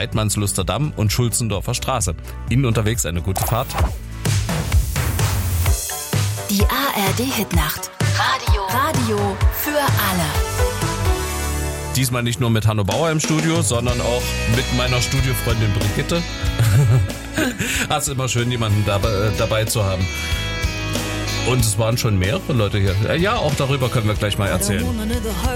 Weidmannsluster Damm und Schulzendorfer Straße. Ihnen unterwegs eine gute Fahrt. Die ARD-Hitnacht. Radio für alle. Diesmal nicht nur mit Hanno Bauer im Studio, sondern auch mit meiner Studiofreundin Brigitte. Es ist immer schön, jemanden dabei zu haben. Und es waren schon mehrere Leute hier. Ja, auch darüber können wir gleich mal erzählen.